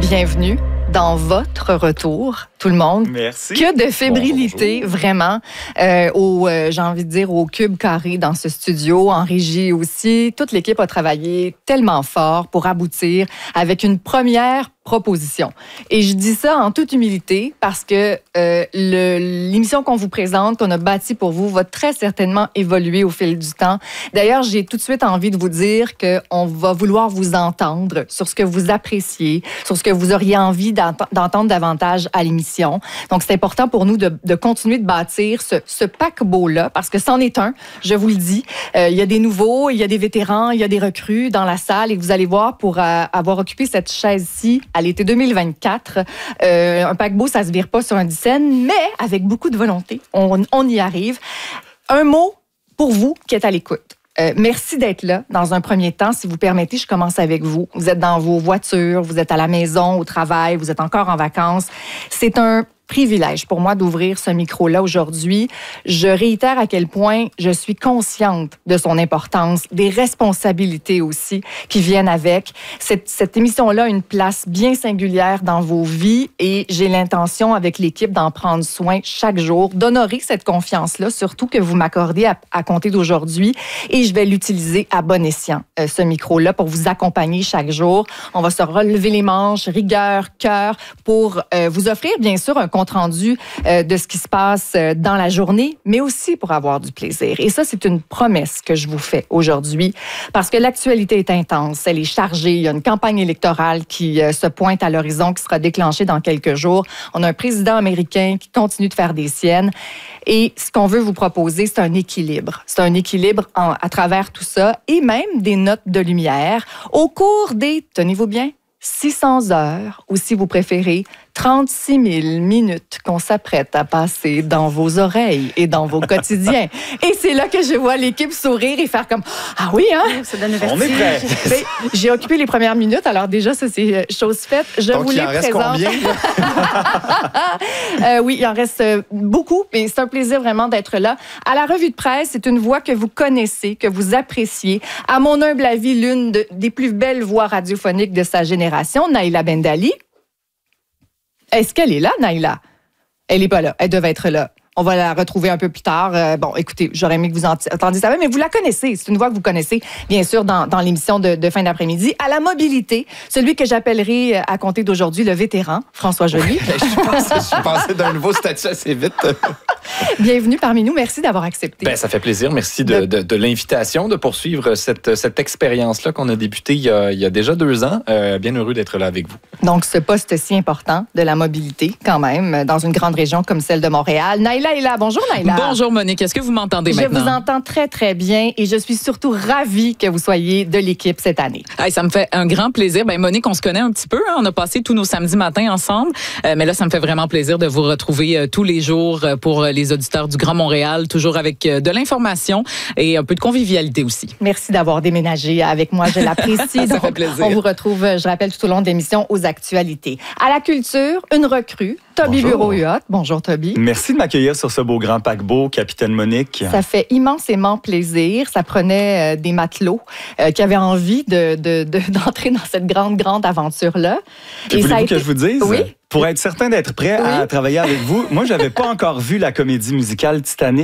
bienvenue dans votre retour, tout le monde. Merci. Que de fébrilité, Bonjour. vraiment, j'ai envie de dire, au cube carré dans ce studio, en régie aussi. Toute l'équipe a travaillé tellement fort pour aboutir avec une première proposition. Et je dis ça en toute humilité parce que l'émission qu'on vous présente, qu'on a bâtie pour vous, va très certainement évoluer au fil du temps. D'ailleurs, j'ai tout de suite envie de vous dire qu'on va vouloir vous entendre sur ce que vous appréciez, sur ce que vous auriez envie d'entendre davantage à l'émission. Donc, c'est important pour nous de continuer de bâtir ce paquebot-là parce que c'en est un, je vous le dis. Il y a des nouveaux, il y a des vétérans, il y a des recrues dans la salle et vous allez voir pour avoir occupé cette chaise-ci à l'été 2024. Un paquebot, ça se vire pas sur un dixaine, mais avec beaucoup de volonté, on y arrive. Un mot pour vous qui êtes à l'écoute. Merci d'être là. Dans un premier temps, si vous permettez, je commence avec vous. Vous êtes dans vos voitures, vous êtes à la maison, au travail, vous êtes encore en vacances. C'est un privilège pour moi d'ouvrir ce micro-là aujourd'hui. Je réitère à quel point je suis consciente de son importance, des responsabilités aussi qui viennent avec. Cette émission-là a une place bien singulière dans vos vies et j'ai l'intention avec l'équipe d'en prendre soin chaque jour, d'honorer cette confiance-là, surtout que vous m'accordez à compter d'aujourd'hui et je vais l'utiliser à bon escient, ce micro-là, pour vous accompagner chaque jour. On va se relever les manches, rigueur, cœur, pour vous offrir bien sûr un compte-rendu de ce qui se passe dans la journée, mais aussi pour avoir du plaisir. Et ça, c'est une promesse que je vous fais aujourd'hui, parce que l'actualité est intense, elle est chargée. Il y a une campagne électorale qui se pointe à l'horizon, qui sera déclenchée dans quelques jours. On a un président américain qui continue de faire des siennes. Et ce qu'on veut vous proposer, c'est un équilibre. C'est un équilibre à travers tout ça, et même des notes de lumière au cours des, tenez-vous bien, 600 heures, ou si vous préférez, 36 000 minutes qu'on s'apprête à passer dans vos oreilles et dans vos quotidiens. Et c'est là que je vois l'équipe sourire et faire comme « Ah oui, hein? » Ça donne le vertige. On est prêt. Ben, j'ai occupé les premières minutes, alors déjà, ça, c'est chose faite. Je Donc, vous il les en reste présente. combien? Oui, il en reste beaucoup, mais c'est un plaisir vraiment d'être là. À la revue de presse, c'est une voix que vous connaissez, que vous appréciez. À mon humble avis, l'une des plus belles voix radiophoniques de sa génération, Naïla Bendali. Est-ce qu'elle est là, Naïla? Elle n'est pas là. Elle devait être là. On va la retrouver un peu plus tard. Bon, écoutez, j'aurais aimé que vous entendiez ça, mais vous la connaissez. C'est une voix que vous connaissez, bien sûr, dans l'émission de fin d'après-midi. À la mobilité, celui que j'appellerai à compter d'aujourd'hui le vétéran, François Joly. Oui, je suis passé d'un nouveau statut assez vite. Bienvenue parmi nous. Merci d'avoir accepté. Ben, ça fait plaisir. Merci de l'invitation, de poursuivre cette expérience-là qu'on a débutée il y a déjà 2 ans. Bien heureux d'être là avec vous. Donc, ce poste si important de la mobilité, quand même, dans une grande région comme celle de Montréal. Naïla est là. Bonjour, Naïla. Bonjour, Monique. Est-ce que vous m'entendez maintenant? Je vous entends très, très bien et je suis surtout ravie que vous soyez de l'équipe cette année. Hey, ça me fait un grand plaisir. Ben, Monique, on se connaît un petit peu. Hein? On a passé tous nos samedis matins ensemble. Mais là, ça me fait vraiment plaisir de vous retrouver tous les jours pour les auditeurs du Grand Montréal, toujours avec de l'information et un peu de convivialité aussi. Merci d'avoir déménagé avec moi. Je l'apprécie. Ça fait plaisir. On vous retrouve, je rappelle, tout au long de l'émission aux actualités. À la culture, une recrue, Toby Bureau-Huot. Bonjour, Toby. Merci de m'accueillir sur ce beau grand paquebot, Capitaine Monique. Ça fait immensément plaisir. Ça prenait des matelots qui avaient envie d'entrer dans cette grande aventure-là. Et voulez-vous que je vous dise? Oui. Pour être certain d'être prêt à travailler avec vous, moi, j'avais pas encore vu la comédie musicale Titanic.